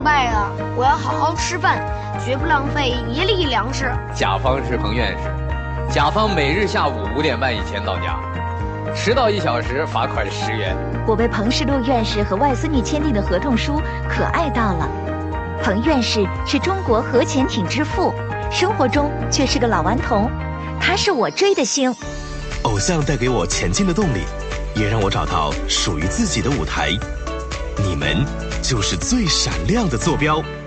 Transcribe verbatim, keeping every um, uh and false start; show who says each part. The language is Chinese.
Speaker 1: 爸呀，我要好好吃饭，绝不浪费一粒粮食。
Speaker 2: 甲方是彭院士，甲方每日下午五点半以前到家，迟到一小时罚款十元。
Speaker 3: 我为彭世禄院士和外孙女签订的合同书可爱到了。彭院士是中国核潜艇之父，生活中却是个老顽童，他是我追的星。
Speaker 4: 偶像带给我前进的动力，也让我找到属于自己的舞台。你们就是最闪亮的坐标。